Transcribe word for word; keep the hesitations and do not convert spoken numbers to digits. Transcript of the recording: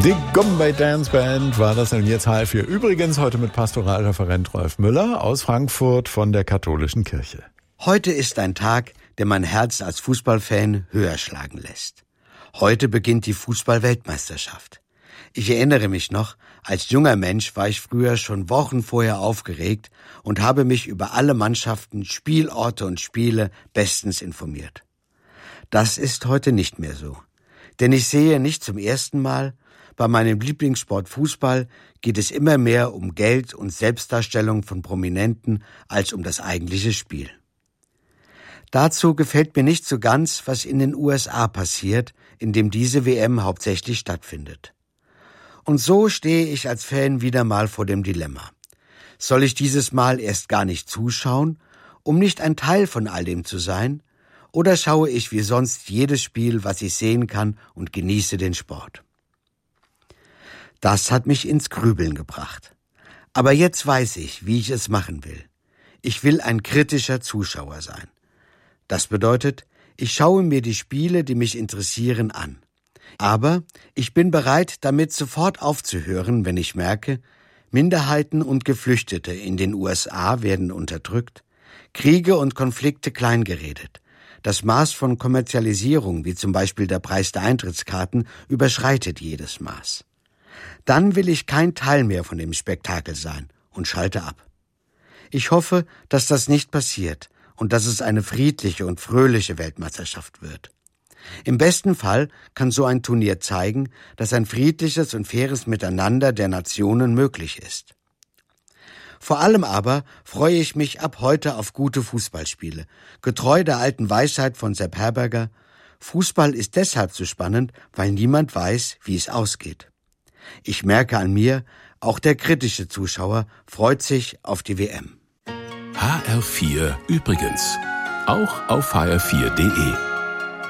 Die Gombay Dance Band war das in jetzt H F vier. Übrigens heute mit Pastoralreferent Rolf Müller aus Frankfurt von der Katholischen Kirche. Heute ist ein Tag, der mein Herz als Fußballfan höher schlagen lässt. Heute beginnt die Fußball-Weltmeisterschaft. Ich erinnere mich noch, als junger Mensch war ich früher schon Wochen vorher aufgeregt und habe mich über alle Mannschaften, Spielorte und Spiele bestens informiert. Das ist heute nicht mehr so. Denn ich sehe nicht zum ersten Mal, bei meinem Lieblingssport Fußball geht es immer mehr um Geld und Selbstdarstellung von Prominenten als um das eigentliche Spiel. Dazu gefällt mir nicht so ganz, was in den U S A passiert, in dem diese W M hauptsächlich stattfindet. Und so stehe ich als Fan wieder mal vor dem Dilemma. Soll ich dieses Mal erst gar nicht zuschauen, um nicht ein Teil von all dem zu sein, oder schaue ich wie sonst jedes Spiel, was ich sehen kann, und genieße den Sport? Das hat mich ins Grübeln gebracht. Aber jetzt weiß ich, wie ich es machen will. Ich will ein kritischer Zuschauer sein. Das bedeutet, ich schaue mir die Spiele, die mich interessieren, an. Aber ich bin bereit, damit sofort aufzuhören, wenn ich merke, Minderheiten und Geflüchtete in den U S A werden unterdrückt, Kriege und Konflikte kleingeredet. Das Maß von Kommerzialisierung, wie zum Beispiel der Preis der Eintrittskarten, überschreitet jedes Maß. Dann will ich kein Teil mehr von dem Spektakel sein und schalte ab. Ich hoffe, dass das nicht passiert und dass es eine friedliche und fröhliche Weltmeisterschaft wird. Im besten Fall kann so ein Turnier zeigen, dass ein friedliches und faires Miteinander der Nationen möglich ist. Vor allem aber freue ich mich ab heute auf gute Fußballspiele, getreu der alten Weisheit von Sepp Herberger: Fußball ist deshalb so spannend, weil niemand weiß, wie es ausgeht. Ich merke an mir, auch der kritische Zuschauer freut sich auf die W M. H R vier übrigens. Auch auf H R vier punkt de.